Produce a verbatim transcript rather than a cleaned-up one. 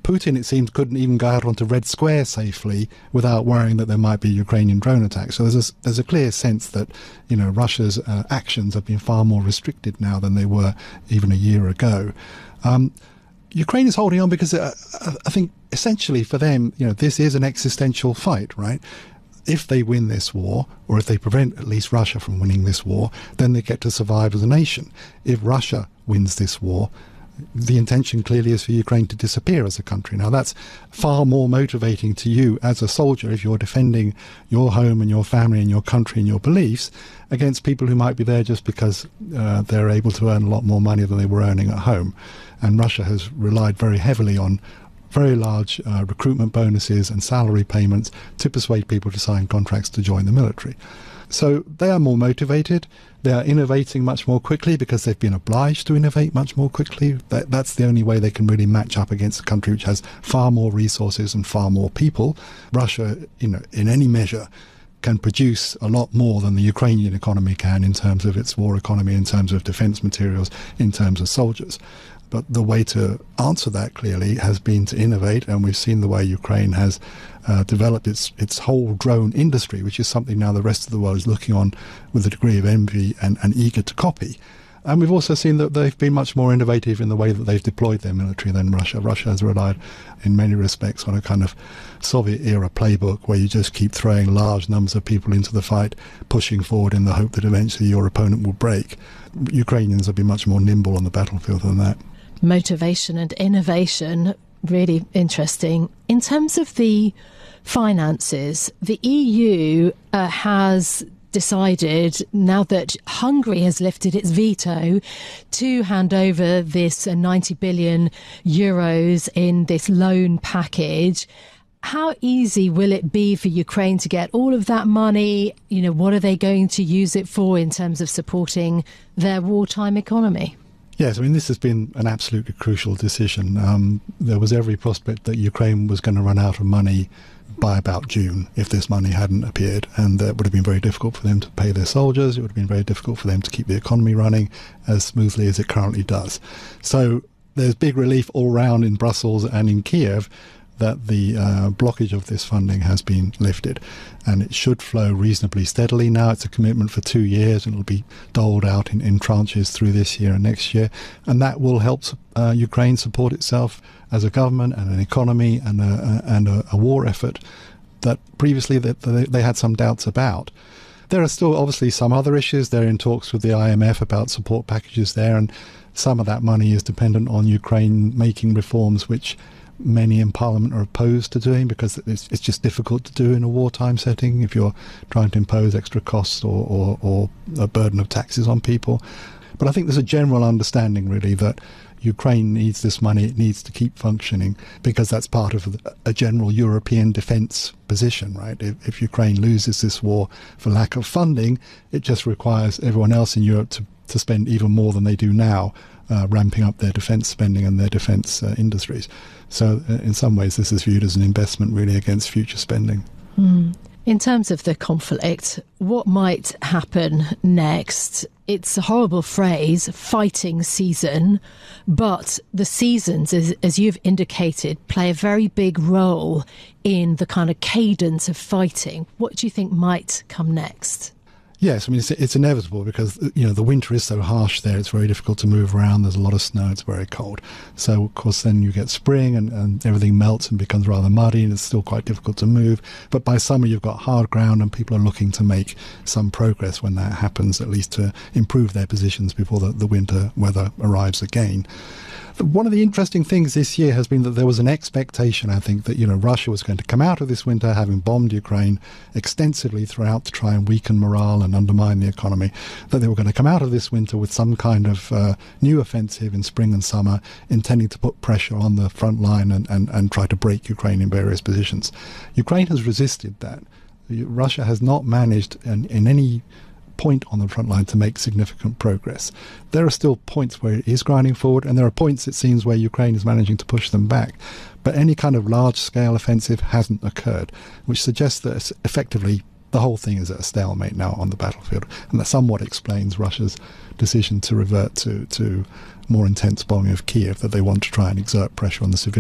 Putin, it seems, couldn't even go out onto Red Square safely without worrying that there might be Ukrainian drone attacks. So there's a, there's a clear sense that, you know, Russia's uh, actions have been far more restricted now than they were even a year ago. Um, Ukraine is holding on because uh, I think essentially for them, you know, this is an existential fight, right? If they win this war, or if they prevent at least Russia from winning this war, then they get to survive as a nation. If Russia wins this war, the intention clearly is for Ukraine to disappear as a country. Now, that's far more motivating to you as a soldier if you're defending your home and your family and your country and your beliefs against people who might be there just because uh, they're able to earn a lot more money than they were earning at home. And Russia has relied very heavily on very large uh, recruitment bonuses and salary payments to persuade people to sign contracts to join the military. So they are more motivated. They are innovating much more quickly because they've been obliged to innovate much more quickly. That, that's the only way they can really match up against a country which has far more resources and far more people. Russia, you know, in any measure, can produce a lot more than the Ukrainian economy can in terms of its war economy, in terms of defense materials, in terms of soldiers. But the way to answer that clearly has been to innovate, and we've seen the way Ukraine has uh, developed its its whole drone industry, which is something now the rest of the world is looking on with a degree of envy and, and eager to copy. And we've also seen that they've been much more innovative in the way that they've deployed their military than Russia. Russia has relied in many respects on a kind of Soviet-era playbook where you just keep throwing large numbers of people into the fight, pushing forward in the hope that eventually your opponent will break. Ukrainians have been much more nimble on the battlefield than that. Motivation and innovation, really interesting. In terms of the finances, the E U uh, has decided, now that Hungary has lifted its veto, to hand over this uh, ninety billion euros in this loan package. How easy will it be for Ukraine to get all of that money? You know, what are they going to use it for in terms of supporting their wartime economy? Yes, I mean, this has been an absolutely crucial decision. Um, there was every prospect that Ukraine was going to run out of money by about June if this money hadn't appeared, and it would have been very difficult for them to pay their soldiers. It would have been very difficult for them to keep the economy running as smoothly as it currently does. So there's big relief all round in Brussels and in Kiev that the uh, blockage of this funding has been lifted, and it should flow reasonably steadily now. It's a commitment for two years and it'll be doled out in, in tranches through this year and next year, and that will help uh, Ukraine support itself as a government and an economy and a, and a, a war effort that previously they, they had some doubts about. There are still obviously some other issues. They're in talks with the I M F about support packages there, and some of that money is dependent on Ukraine making reforms which many in Parliament are opposed to doing, because it's, it's just difficult to do in a wartime setting if you're trying to impose extra costs or, or, or a burden of taxes on people. But I think there's a general understanding really that Ukraine needs this money, it needs to keep functioning, because that's part of a general European defence position, right? If, if Ukraine loses this war for lack of funding, it just requires everyone else in Europe to, to spend even more than they do now, uh, ramping up their defence spending and their defence uh, industries. So uh, in some ways this is viewed as an investment really against future spending. Mm. In terms of the conflict, what might happen next? It's a horrible phrase, fighting season, but the seasons, as, as you've indicated, play a very big role in the kind of cadence of fighting. What do you think might come next? Yes, I mean, it's, it's inevitable because, you know, the winter is so harsh there. It's very difficult to move around. There's a lot of snow. It's very cold. So, of course, then you get spring and, and everything melts and becomes rather muddy, and it's still quite difficult to move. But by summer, you've got hard ground and people are looking to make some progress when that happens, at least to improve their positions before the, the winter weather arrives again. One of the interesting things this year has been that there was an expectation, I think, that, you know, Russia was going to come out of this winter having bombed Ukraine extensively throughout to try and weaken morale and undermine the economy, that they were going to come out of this winter with some kind of uh, new offensive in spring and summer, intending to put pressure on the front line and, and, and try to break Ukraine in various positions. Ukraine has resisted that. Russia has not managed in, in any point on the front line to make significant progress. There are still points where it is grinding forward, and there are points, it seems, where Ukraine is managing to push them back. But any kind of large-scale offensive hasn't occurred, which suggests that effectively the whole thing is at a stalemate now on the battlefield, and that somewhat explains Russia's decision to revert to, to more intense bombing of Kiev, that they want to try and exert pressure on the civilians.